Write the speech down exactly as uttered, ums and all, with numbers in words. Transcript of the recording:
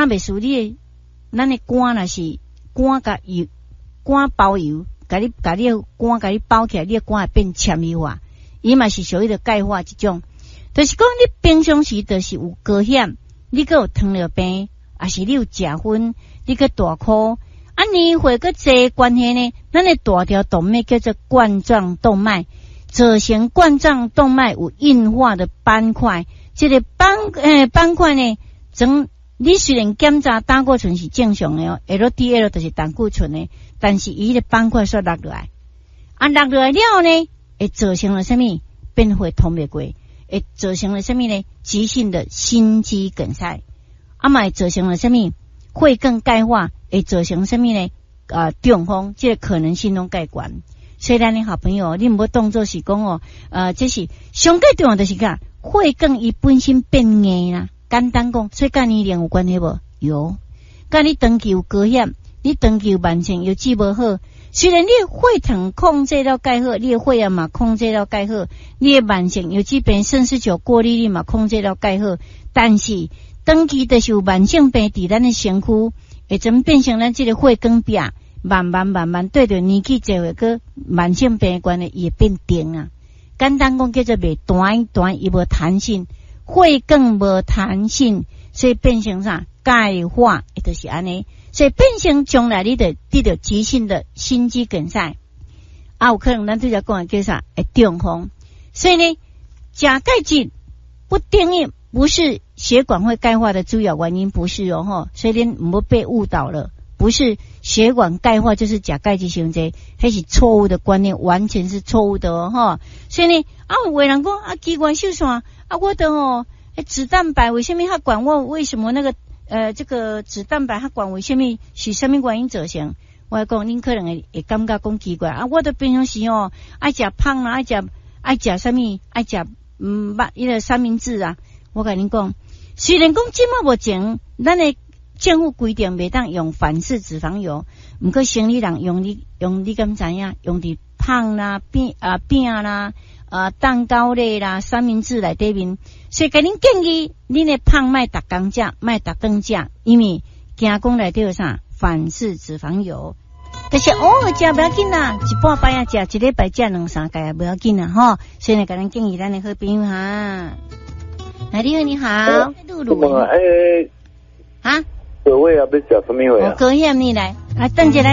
那袂输你，咱的肝若是肝甲油，肝包油，甲你甲你肝甲你包起来，你的肝会变纤维化，伊嘛是属于的钙化一种。就是讲你平常时就是有高血，你个有糖尿病，还是你有食薰，你个大箍，啊年岁个这关系呢，咱的大条动脉叫做冠状动脉，造成冠状动脉有硬化的斑块，这个斑诶斑块呢，整你虽然检查胆固醇是正常的哦 ，L D L 就是胆固醇的，但是伊的斑块煞落落来，啊落落来了呢，会造成了什么变化通袂过，会造成了什么呢？急性的心肌梗塞，啊嘛会造成了什么？会更钙化，会造成什么呢？啊、呃，中风，这个可能性拢介悬。所以咱的好朋友，你唔好当作是讲哦，呃，这是上介重要就是讲，会更伊本身变硬啦。简单讲，所以跟年龄有关系无？有。跟你长期有高血，你长期有慢性油脂无好，虽然你血糖控制到介好，你的血压嘛控制到介好，你的慢性油脂病、肾丝球过滤率嘛控制到介好，但是长期就是有慢性病伫咱的身躯，会怎变成咱这个血管壁，慢慢慢慢对着年纪侪会个慢性病关系也变定啊。简单讲叫做袂弹弹，伊无弹性。血更无弹性，所以变成啥钙化，也就是安尼，所以变成将来你得得到急性的心肌梗塞，啊，有可能咱对只讲叫啥会中风。所以呢，吃钙质不定义不是血管会钙化的主要原因，不是哦吼，所以恁唔好被误导了，不是血管钙化就是吃钙质伤济，那是错误的观念，完全是错误的哦吼。所以呢，啊，有的人讲啊，器官受伤。啊，我的哦，脂蛋白为什么他管我？为什么那个呃，这个脂蛋白他管为什么是什么原因造成？我讲恁可能会会感觉讲奇怪啊，我的平常时哦，爱食胖啦，爱食爱食什么，爱食嗯，把伊个三明治啊。我甲恁讲，虽然讲即马目前咱的政府规定袂当用反式脂肪油，毋过生理人用你用你敢知影？用伫胖啦、饼啊饼啦。呃，蛋糕类啦，三明治来对面，所以甲恁建议，恁的胖卖逐工食，卖逐顿食，因为惊讲内底有啥反式脂肪油，但是偶尔食不要紧啦，一半摆啊食，一礼拜食两三届也不要紧啦吼。所以呢，甲恁建议咱的好朋友哈，来你好你好，露露诶， 啊， 各位啊，要食什么话啊？ 我高险你来，啊，等一下来。